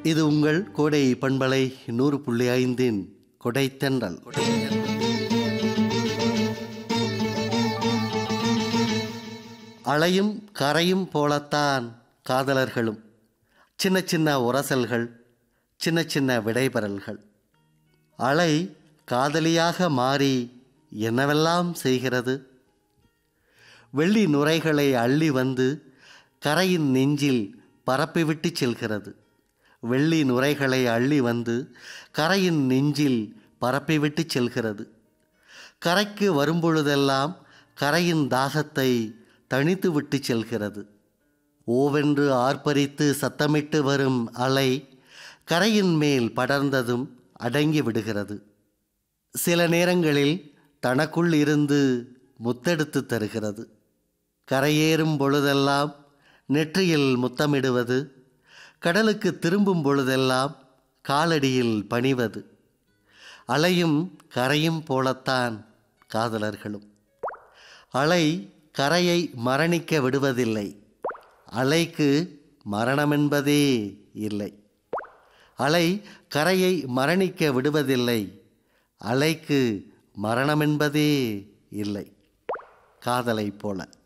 இது உங்கள் கோடை பண்பலை 100.5 கொடைத்தென்றல். அலையும் கரையும் போலத்தான் காதலர்களும். சின்ன சின்ன உரசல்கள், சின்ன சின்ன விடைபெறல்கள். அலை காதலியாக மாறி என்னவெல்லாம் செய்கிறது? வெள்ளி நுரைகளை அள்ளி வந்து கரையின் நெஞ்சில் பரப்பிவிட்டு செல்கிறது. வெள்ளி நுரைகளை அள்ளி வந்து கரையின் நெஞ்சில் பரப்பிவிட்டு செல்கிறது. கரைக்கு வரும்பொழுதெல்லாம் கரையின் தாகத்தை தணித்து விட்டு செல்கிறது. ஓவென்று ஆர்ப்பரித்து சத்தமிட்டு வரும் அலை கரையின் மேல் படர்ந்ததும் அடங்கி விடுகிறது. சில நேரங்களில் தனக்குள் இருந்து முத்தெடுத்து தருகிறது. கரையேறும் பொழுதெல்லாம் நெற்றியில் முத்தமிடுவது, கடலுக்கு திரும்பும் பொழுதெல்லாம் காலடியில் பணிவது. அலையும் கரையும் போலத்தான் காதலர்களும். அலை கரையை மரணிக்க விடுவதில்லை. அலைக்கு மரணமென்பதே இல்லை. அலை கரையை மரணிக்க விடுவதில்லை. அலைக்கு மரணமென்பதே இல்லை. காதலை போல.